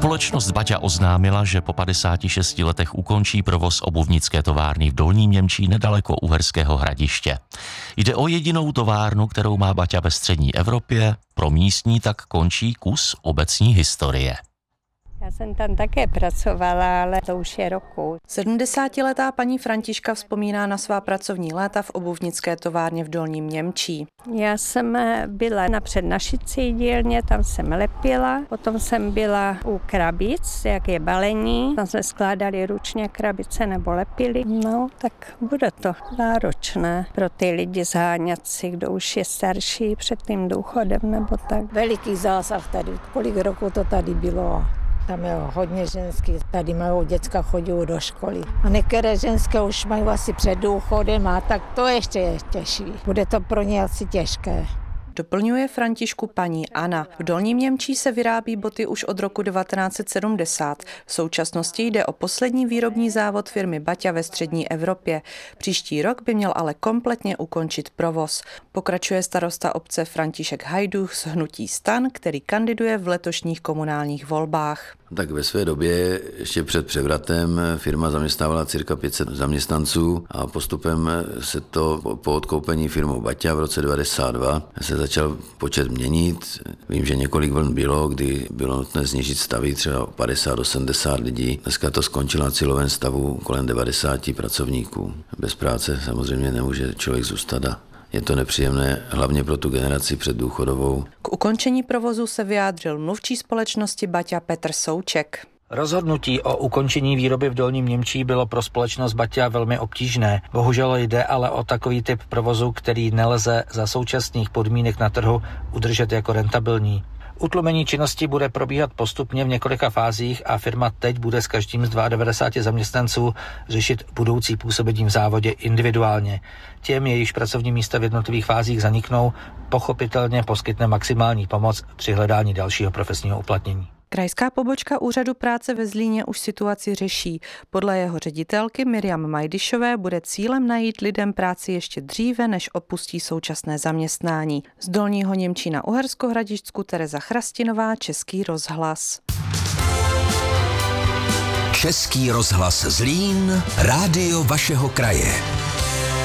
Společnost Baťa oznámila, že po 56 letech ukončí provoz obuvnické továrny v Dolním Němčí nedaleko Uherského Hradiště. Jde o jedinou továrnu, kterou má Baťa ve střední Evropě, pro místní tak končí kus obecní historie. Já jsem tam také pracovala, ale to už je roku. 70letá paní Františka vzpomíná na svá pracovní léta v obuvnické továrně v Dolním Němčí. Já jsem byla na přednašicí dílně, tam jsem lepila, potom jsem byla u krabic, jak je balení, tam jsme skládali ručně krabice nebo lepili. No, tak bude to náročné pro ty lidi zháňat si, kdo už je starší před tím důchodem nebo tak. Veliký zásah tady, kolik roku to tady bylo. Tam je hodně ženských, tady mají děcka, chodí do školy. A některé ženské už mají asi před důchodem a tak to ještě je těžší. Bude to pro ně asi těžké. Doplňuje Františku paní Anna. V Dolním Němčí se vyrábí boty už od roku 1970. V současnosti jde o poslední výrobní závod firmy Baťa ve střední Evropě. Příští rok by měl ale kompletně ukončit provoz. Pokračuje starosta obce František Hajduch z hnutí STAN, který kandiduje v letošních komunálních volbách. Tak ve své době, ještě před převratem, firma zaměstnávala cirka 500 zaměstnanců a postupem se to po odkoupení firmou Baťa v roce 1992 se začal počet měnit. Vím, že několik vln bylo, kdy bylo nutné snížit stavy třeba 50-80 lidí. Dneska to skončilo na cílovém stavu kolem 90 pracovníků. Bez práce samozřejmě nemůže člověk zůstat a je to nepříjemné, hlavně pro tu generaci předdůchodovou. K ukončení provozu se vyjádřil mluvčí společnosti Baťa Petr Souček. Rozhodnutí o ukončení výroby v Dolním Němčí bylo pro společnost Baťa velmi obtížné. Bohužel jde ale o takový typ provozu, který nelze za současných podmínek na trhu udržet jako rentabilní. Utlumení činnosti bude probíhat postupně v několika fázích a firma teď bude s každým z 92 zaměstnanců řešit budoucí působení v závodě individuálně. Těm, jejichž pracovní místa v jednotlivých fázích zaniknou, pochopitelně poskytne maximální pomoc při hledání dalšího profesního uplatnění. Krajská pobočka Úřadu práce ve Zlíně už situaci řeší. Podle jeho ředitelky Miriam Majdišové bude cílem najít lidem práci ještě dříve, než opustí současné zaměstnání. Z Dolního Němčí na Uhersko-Hradišťsku Tereza Chrastinová, Český rozhlas. Český rozhlas Zlín, rádio vašeho kraje.